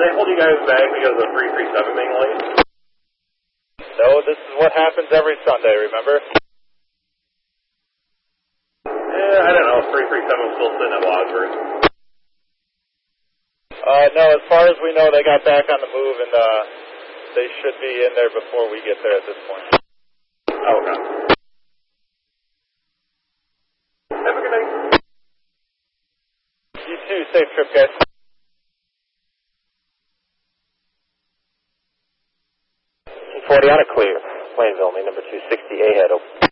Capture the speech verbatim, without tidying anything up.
they hold you guys back because of three three seven being late? No, this is what happens every Sunday, remember? Yeah, I don't know. three three seven still sitting at Wadsworth. Uh, no, as far as we know, they got back on the move, and uh, they should be in there before we get there at this point. Oh, okay. Have a good night. You too. Safe trip, guys. forty on a clear. Plains only, number two sixty, A head open.